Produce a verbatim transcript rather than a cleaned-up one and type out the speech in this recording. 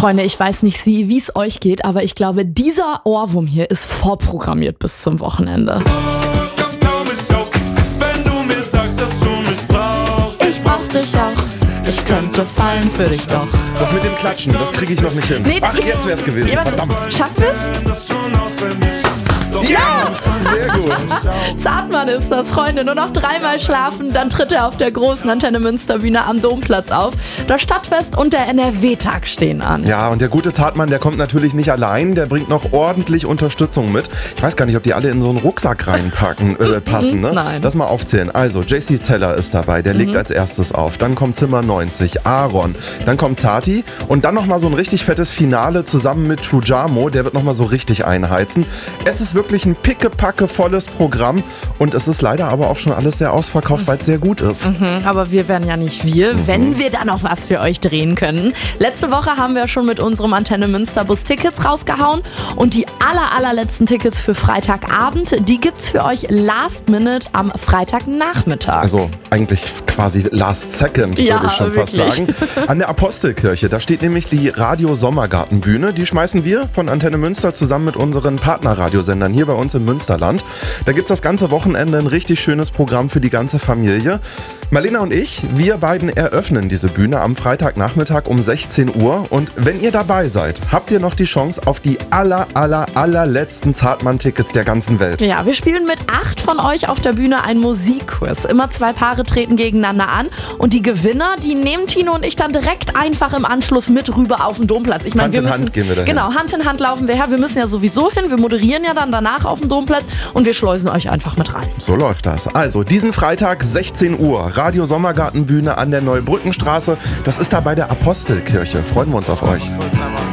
Freunde, ich weiß nicht, wie es euch geht, aber ich glaube, dieser Ohrwurm hier ist vorprogrammiert bis zum Wochenende. Ich brauch dich auch. Ich könnte fallen für dich doch. Das mit dem Klatschen, das kriege ich noch nicht hin. Nee, Ach, jetzt wär's gewesen. Verdammt. Schafft es? Ja! Sehr gut. Zartmann ist das, Freunde. Nur noch dreimal schlafen, dann tritt er auf der großen Antenne Münster-Bühne am Domplatz auf. Das Stadtfest und der N R W-Tag stehen an. Ja, und der gute Zartmann, der kommt natürlich nicht allein. Der bringt noch ordentlich Unterstützung mit. Ich weiß gar nicht, ob die alle in so einen Rucksack reinpacken, äh, passen. Ne? Nein. Lass mal aufzählen. Also, J C Zeller ist dabei. Der legt mhm. als erstes auf. Dann kommt Zimmer neunzig, Aaron. Dann kommt Zati. Und dann nochmal so ein richtig fettes Finale zusammen mit Tujamo. Der wird nochmal so richtig einheizen. Es ist wirklich ein pickepacke volles Programm. Und es ist leider aber auch schon alles sehr ausverkauft, weil es sehr gut ist. Mhm, aber wir wären ja nicht wir, mhm. wenn wir da noch was für euch drehen können. Letzte Woche haben wir schon mit unserem Antenne Münsterbus Tickets rausgehauen. Und die aller, allerletzten Tickets für Freitagabend, die gibt's für euch last minute am Freitagnachmittag. Also eigentlich quasi last second, ja, würde ich schon wirklich. fast sagen. An der Apostelkirche, da steht nämlich die Radio Sommergartenbühne. Die schmeißen wir von Antenne Münster zusammen mit unseren Partnerradiosendern hier bei uns im Münsterland. Da gibt es das ganze Wochenende ein richtig schönes Programm für die ganze Familie. Marlena und ich, wir beiden eröffnen diese Bühne am Freitagnachmittag um sechzehn Uhr. Und wenn ihr dabei seid, habt ihr noch die Chance auf die aller, aller, allerletzten Zartmann-Tickets der ganzen Welt. Ja, wir spielen mit acht von euch auf der Bühne ein Musikquiz. Immer zwei Paare treten gegeneinander an. Und die Gewinner, die nehmen Tino und ich dann direkt einfach im Anschluss mit rüber auf den Domplatz. Ich meine, Hand wir in müssen, Hand gehen wir dahin. Genau, Hand in Hand laufen wir her. Wir müssen ja sowieso hin. Wir moderieren ja dann danach auf dem Domplatz. Und wir schleusen euch einfach mit rein. So läuft das. Also, diesen Freitag sechzehn Uhr, Radio Sommergartenbühne an der Neubrückenstraße. Das ist da bei der Apostelkirche. Freuen wir uns auf euch.